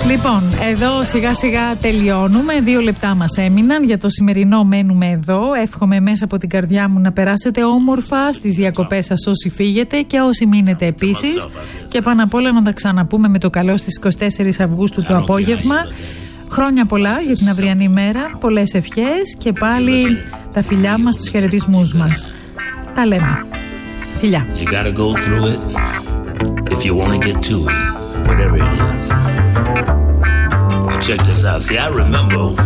Λοιπόν, εδώ σιγά σιγά τελειώνουμε. 2 λεπτά μας έμειναν. Για το σημερινό μένουμε εδώ. Εύχομαι μέσα από την καρδιά μου να περάσετε όμορφα στις διακοπές σας όσοι φύγετε και όσοι μείνετε επίσης. Και πάνω απ' όλα να τα ξαναπούμε με το καλό στις 24 Αυγούστου το απόγευμα. Χρόνια πολλά για την αυριανή μέρα. Πολλές ευχές και πάλι τα φιλιά μας, τους χαιρετισμούς μας. Τα λέμε. Φιλιά. You gotta go through it if you want to get to it, whatever it is. Check this out. See, I remember